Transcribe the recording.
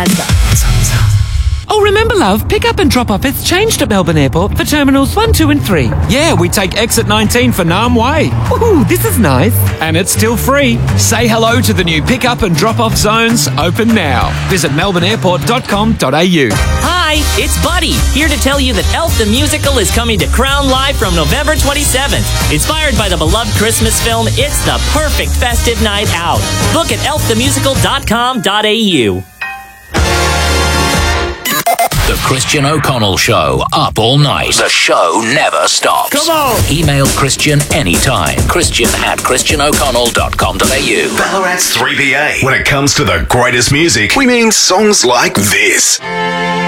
Oh, remember, love, pick up and drop off has changed at Melbourne Airport for Terminals 1, 2 and 3. Yeah, we take exit 19 for Nam Way. Ooh, this is nice. And it's still free. Say hello to the new pick-up and drop-off zones, open now. Visit melbourneairport.com.au. Hi, it's Buddy, here to tell you that Elf the Musical is coming to Crown Live from November 27th. Inspired by the beloved Christmas film, it's the perfect festive night out. Book at elfthemusical.com.au. The Christian O'Connell Show, up all night. The show never stops. Come on! Email Christian anytime. Christian@christianoconnell.com.au. Ballarat's 3BA. When it comes to the greatest music, we mean songs like this.